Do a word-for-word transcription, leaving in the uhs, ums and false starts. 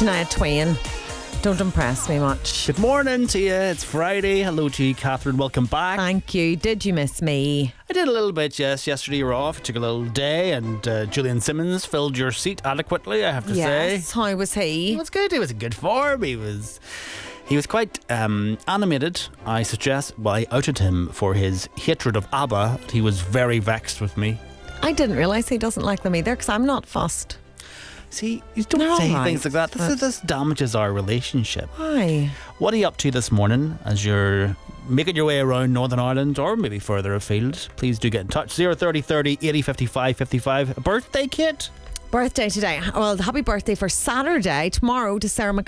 Shania Twain. Don't impress me much. Good morning to you. It's Friday. Hello to you, Catherine. Welcome back. Thank you. Did you miss me? I did a little bit, yes. Yesterday you were off. You took a little day, and uh, Julian Simmons filled your seat adequately, I have to Yes. say. How was he? He was good. He was in good form. He was he was quite um, animated. I suggest, well, I outed him for his hatred of ABBA. He was very vexed with me. I didn't realise he doesn't like them either because I'm not fussed. See, you don't They're say all right, things like that. This, but- this damages our relationship. Why? What are you up to this morning as you're making your way around Northern Ireland or maybe further afield? Please do get in touch. zero thirty thirty eighty fifty-five fifty-five. A birthday, Kate? Birthday today. Well, happy birthday for Saturday, tomorrow, to Sarah McCann.